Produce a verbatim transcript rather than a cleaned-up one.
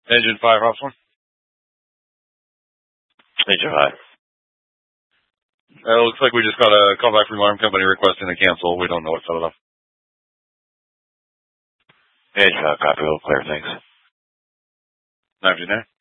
Engine five, Hawthorne. Engine five. Uh, looks like we just got a call back from alarm company requesting a cancel. We don't know what set it off. Engine five, copy, all clear, thanks. ninety-nine.